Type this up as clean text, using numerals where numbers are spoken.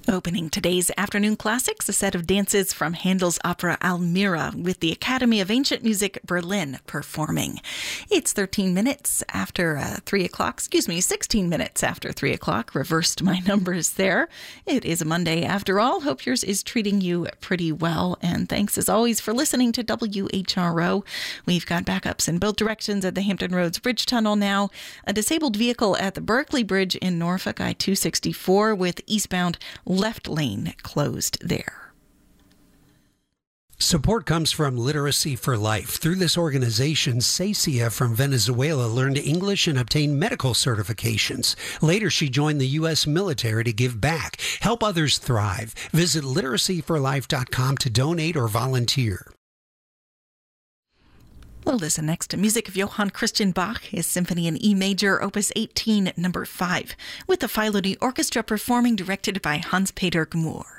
Opening today's afternoon classics, a set of dances from Handel's opera Almira with the Academy of Ancient Music Berlin performing. It's 13 minutes after 3 o'clock, 16 minutes after 3 o'clock. Reversed my numbers there. It is a Monday after all. Hope yours is treating you pretty well. And thanks as always for listening to WHRO. We've got backups in both directions at the Hampton Roads Bridge Tunnel now. A disabled vehicle at the Berkeley Bridge in Norfolk, I-264 with eastbound left lane closed there. Support comes from Literacy for Life. Through this organization, Cecia from Venezuela learned English and obtained medical certifications. Later, she joined the U.S. military to give back, help others thrive. Visit literacyforlife.com to donate or volunteer. We'll listen next to music of Johann Christian Bach, his Symphony in E Major, Opus 18, number 5, with the Philody Orchestra performing, directed by Hans-Peter Gmoor.